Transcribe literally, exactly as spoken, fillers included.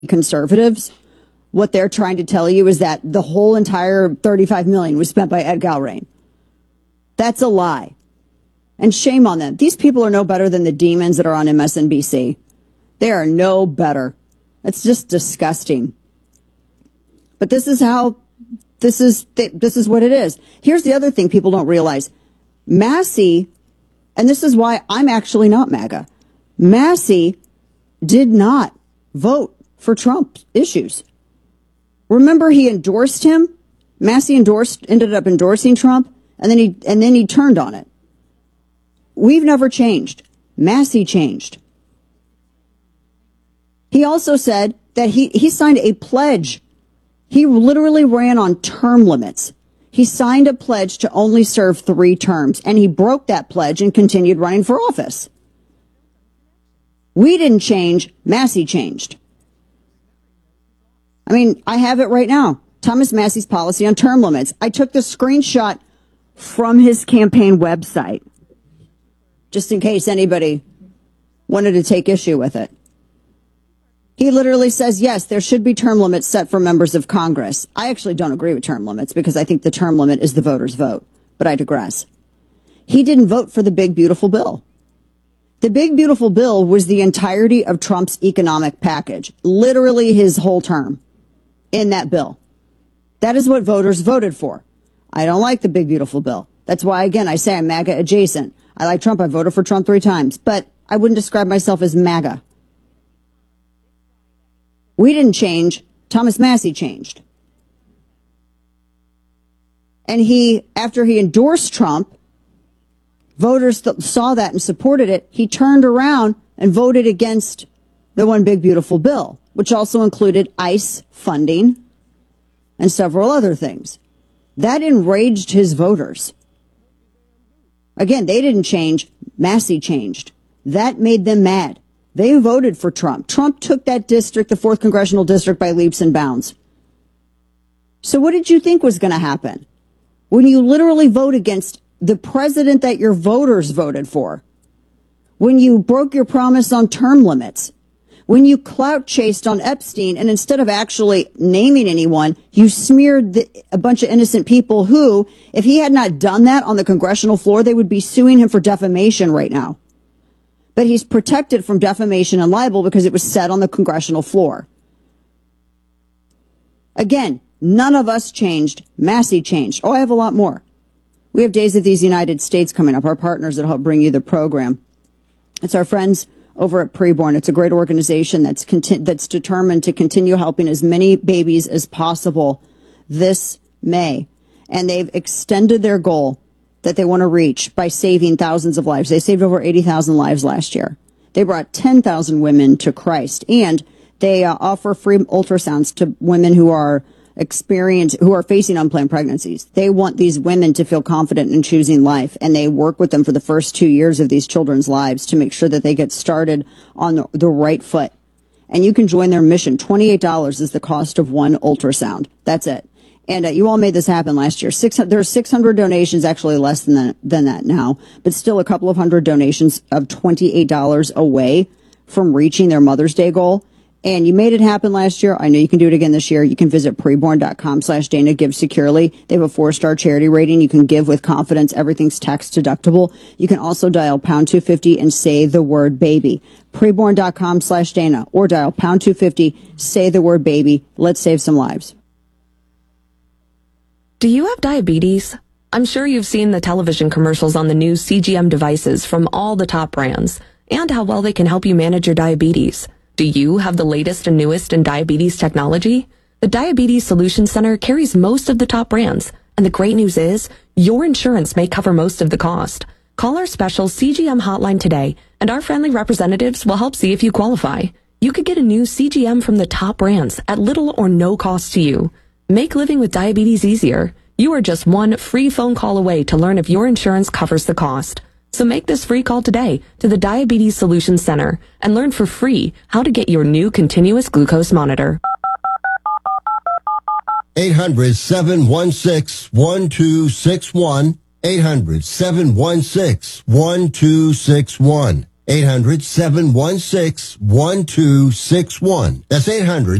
conservatives, what they're trying to tell you is that the whole entire thirty-five million dollars was spent by Ed Galbraith. That's a lie. And shame on them. These people are no better than the demons that are on M S N B C. They are no better. It's just disgusting. But this is how, this is, this is what it is. Here's the other thing people don't realize. Massey, and this is why I'm actually not MAGA. Massey did not vote for Trump issues. Remember, he endorsed him. Massey endorsed, ended up endorsing Trump, and then he, and then he turned on it. We've never changed. Massey changed. He also said that he, he signed a pledge. He literally ran on term limits. He signed a pledge to only serve three terms, and he broke that pledge and continued running for office. We didn't change. Massey changed. I mean, I have it right now. Thomas Massey's policy on term limits. I took the screenshot from his campaign website, just in case anybody wanted to take issue with it. He literally says, yes, there should be term limits set for members of Congress. I actually don't agree with term limits because I think the term limit is the voter's vote, but I digress. He didn't vote for the big, beautiful bill. The big, beautiful bill was the entirety of Trump's economic package, literally his whole term in that bill. That is what voters voted for. I don't like the big, beautiful bill. That's why, again, I say I'm MAGA adjacent. I like Trump. I voted for Trump three times, but I wouldn't describe myself as MAGA. We didn't change. Thomas Massey changed. And he, after he endorsed Trump, voters th- saw that and supported it. He turned around and voted against the one big, beautiful bill, which also included ICE funding and several other things. That enraged his voters. Again, they didn't change. Massey changed. That made them mad. They voted for Trump. Trump took that district, the fourth congressional district, by leaps and bounds. So what did you think was going to happen when you literally vote against the president that your voters voted for? When you broke your promise on term limits? When you clout chased on Epstein, and instead of actually naming anyone, you smeared the, a bunch of innocent people who, if he had not done that on the congressional floor, they would be suing him for defamation right now. But he's protected from defamation and libel because it was said on the congressional floor. Again, none of us changed. Massey changed. Oh, I have a lot more. We have Days of These United States coming up, our partners that help bring you the program. It's our friends over at Preborn. It's a great organization that's conti- that's determined to continue helping as many babies as possible this May. And they've extended their goal that they want to reach by saving thousands of lives. They saved over eighty thousand lives last year. They brought ten thousand women to Christ, and they uh, offer free ultrasounds to women who are experience who are facing unplanned pregnancies. They want these women to feel confident in choosing life, and they work with them for the first two years of these children's lives to make sure that they get started on the, the right foot. And you can join their mission. twenty-eight dollars is the cost of one ultrasound. That's it. And uh, you all made this happen last year. Six, there are six hundred donations, actually less than that, than that now, but still a couple of hundred donations of twenty-eight dollars away from reaching their Mother's Day goal. And you made it happen last year. I know you can do it again this year. You can visit preborn.com slash Dana. Give securely. They have a four-star charity rating. You can give with confidence. Everything's tax deductible. You can also dial pound two fifty and say the word baby. Preborn.com slash Dana or dial pound two fifty. Say the word baby. Let's save some lives. Do you have diabetes? I'm sure you've seen the television commercials on the new C G M devices from all the top brands and how well they can help you manage your diabetes. Do you have the latest and newest in diabetes technology? The Diabetes Solution Center carries most of the top brands, and the great news is your insurance may cover most of the cost. Call our special C G M hotline today, and our friendly representatives will help see if you qualify. You could get a new C G M from the top brands at little or no cost to you. Make living with diabetes easier. You are just one free phone call away to learn if your insurance covers the cost. So make this free call today to the Diabetes Solutions Center and learn for free how to get your new continuous glucose monitor. eight hundred, seven one six, one two six one. eight hundred, seven one six, one two six one. eight hundred, seven one six, one two six one. That's eight hundred